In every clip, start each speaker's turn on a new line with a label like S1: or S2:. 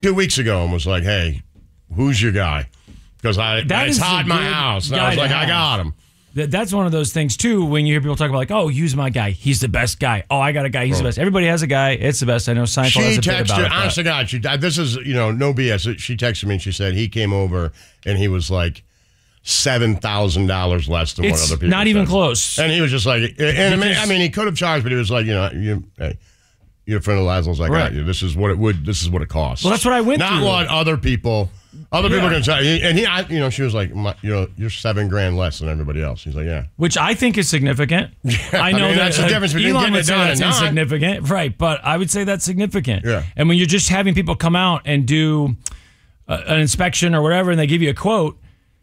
S1: 2 weeks ago and was like, hey, who's your guy? Because it's hot in my house. And I was like, I got him.
S2: That's one of those things, too, when you hear people talk about, like, oh, use my guy. He's the best guy. Oh, I got a guy. He's the best. Everybody has a guy. It's the best. I know Seinfeld has a bit about it.
S1: Honest to God, this is, no BS. She texted me and she said he came over and he was like $7,000 less than what other people
S2: not even close.
S1: And he was just like, and he could have charged, but he was like, hey, you're a friend of Laszlo's. I got you. This is what it costs.
S2: Well, that's what I went through.
S1: Not what other people are going to say. And she was like, you're $7,000 less than everybody else. He's like, yeah.
S2: Which I think is significant. I know
S1: that's the difference between
S2: Elon
S1: getting
S2: would
S1: it
S2: say
S1: done
S2: that's
S1: and not.
S2: insignificant. Right, but I would say that's significant.
S1: Yeah.
S2: And when you're just having people come out and do an inspection or whatever, and they give you a quote,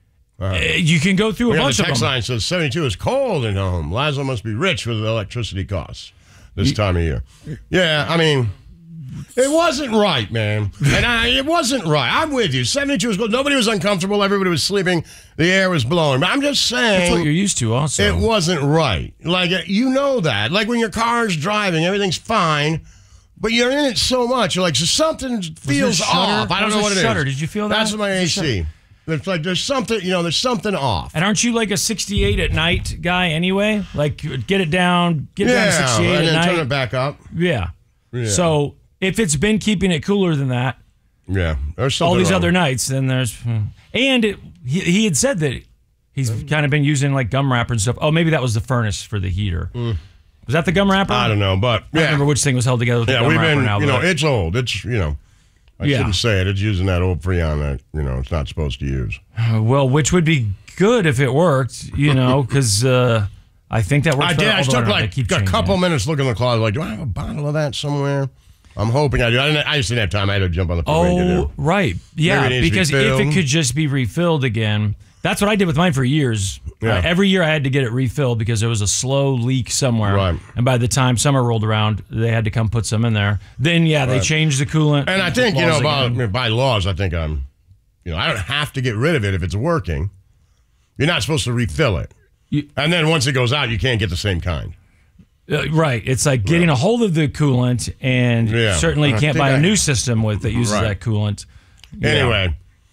S2: you can go through a bunch of them.
S1: The text line says 72 is cold at home. Laszlo must be rich with electricity costs this time of year. Yeah, I mean, it wasn't right, man. And it wasn't right. I'm with you. 72 was cold. Nobody was uncomfortable. Everybody was sleeping. The air was blowing. But I'm just saying.
S2: That's what you're used to also.
S1: It wasn't right. Like, you know that. Like when your car's driving, everything's fine. But you're in it so much. You're like, so something feels off. I don't know what it is.
S2: Did you feel that?
S1: That's my AC. It's like there's something off.
S2: And aren't you like a 68 at night guy anyway? Like get it down to 68
S1: and
S2: at night.
S1: then turn it back up.
S2: Yeah. So if it's been keeping it cooler than that,
S1: there's something
S2: all these
S1: wrong.
S2: other nights, then there's. And he had said that he's kind of been using like gum wrapper and stuff. Oh, maybe that was the furnace for the heater. Was that the gum wrapper?
S1: I don't know, but
S2: I don't remember which thing was held together with the gum wrapper now.
S1: It's old. It's I shouldn't say it. It's using that old Freon that, it's not supposed to use.
S2: Well, which would be good if it worked, because I think that works.
S1: I took like a couple minutes looking in the closet, like, do I have a bottle of that somewhere? I'm hoping I do. I just didn't have time. I had to jump on the freeway and get it.
S2: Right. Yeah, because if it could just be refilled again. That's what I did with mine for years.
S1: Yeah.
S2: Every year I had to get it refilled because there was a slow leak somewhere.
S1: Right.
S2: And by the time summer rolled around, they had to come put some in there. Then, they changed the coolant.
S1: And I think, by laws, I think I don't have to get rid of it if it's working. You're not supposed to refill it. And then once it goes out, you can't get the same kind.
S2: Right. It's like getting a hold of the coolant, and certainly you can't buy a new system that uses that coolant.
S1: Anyway.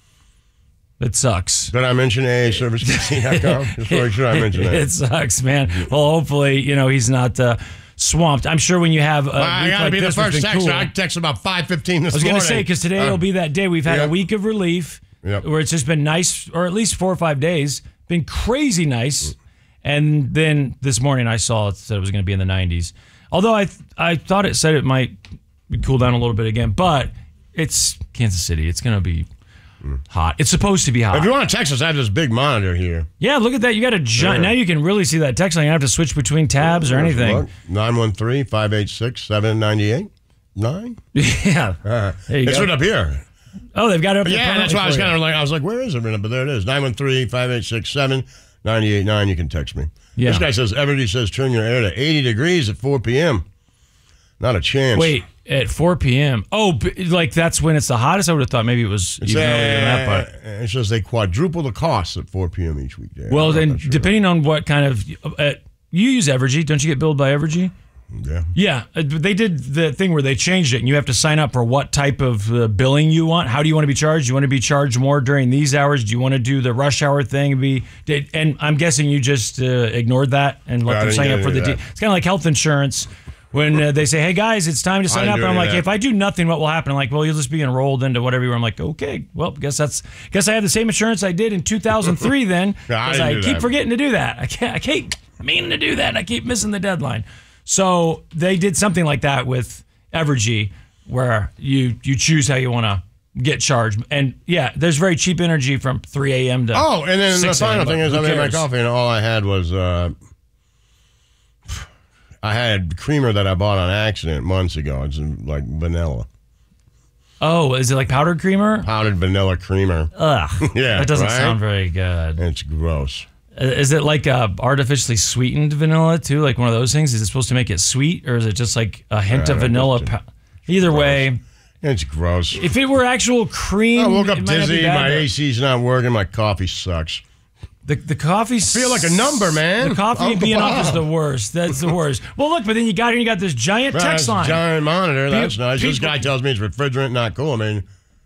S2: It sucks.
S1: Did I mention AAServicePC.com? Just make sure I mention that.
S2: It sucks, man. Well, hopefully, he's not swamped. I'm sure when you have
S1: I got to be the first texter. I texted about 5:15 this morning.
S2: I was going to say, because today will be that day. We've had a week of relief where it's just been nice, or at least 4 or 5 days. Been crazy nice. And then this morning I saw it said it was going to be in the 90s. Although I thought it said it might cool down a little bit again. But it's Kansas City. It's going to be hot. It's supposed to be hot.
S1: If you want to text us, I have this big monitor here.
S2: Yeah, look at that. You got a giant. Now you can really see that text line. You don't have to switch between tabs or anything.
S1: 913-586-798. 9?
S2: Yeah. There you
S1: it's
S2: go.
S1: right up here.
S2: Oh, they've got it up there.
S1: Yeah, that's why I was kind of like, where is it? But there it is. 913-586-7989. You can text me.
S2: Yeah.
S1: This guy says, everybody says turn your air to 80 degrees at 4 p.m. Not a chance.
S2: Wait, at 4 p.m. Oh, like that's when it's the hottest? I would have thought maybe it was even earlier than that. But
S1: it says they quadruple the costs at 4 p.m. each weekday.
S2: Well, then, depending on what kind of... you use Evergy. Don't you get billed by Evergy?
S1: Yeah.
S2: Yeah. They did the thing where they changed it, and you have to sign up for what type of billing you want. How do you want to be charged? Do you want to be charged more during these hours? Do you want to do the rush hour thing? And I'm guessing you just ignored that and let them sign up for the... It's kind of like health insurance. When they say, hey, guys, it's time to sign up. And I'm like, hey, if I do nothing, what will happen? I'm like, well, you'll just be enrolled into whatever. I'm like, okay, well, guess I have the same insurance I did in 2003 then. Because I keep forgetting to do that. I keep meaning to do that, and I keep missing the deadline. So they did something like that with Evergy, where you choose how you want to get charged. And, yeah, there's very cheap energy from 3 a.m. to 6
S1: Oh, and then the final thing is I made my coffee, and all I had was... I had creamer that I bought on accident months ago. It's like vanilla.
S2: Oh, is it like powdered creamer?
S1: Powdered vanilla creamer.
S2: Ugh.
S1: Yeah,
S2: that doesn't sound very good.
S1: It's gross.
S2: Is it like artificially sweetened vanilla too? Like one of those things? Is it supposed to make it sweet, or is it just like a hint of vanilla? Either way.
S1: It's gross.
S2: If it were actual cream,
S1: I woke up dizzy. My AC's not working. My coffee sucks.
S2: The coffee...
S1: I feel like a number, man.
S2: The coffee being off is the worst. That's the worst. Well, look, but then you got this giant text line.
S1: Giant monitor. That's nice. This guy tells me it's refrigerant, not cool. I mean,